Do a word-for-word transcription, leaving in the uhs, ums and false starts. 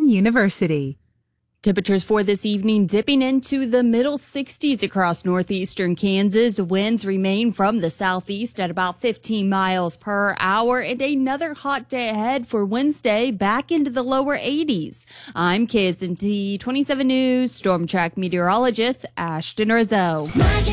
University. Temperatures for this evening dipping into the middle sixties across northeastern Kansas. Winds remain from the southeast at about fifteen miles per hour, and another hot day ahead for Wednesday, back into the lower eighties. I'm K S N T twenty-seven News Storm Track meteorologist Ashton Rizzo.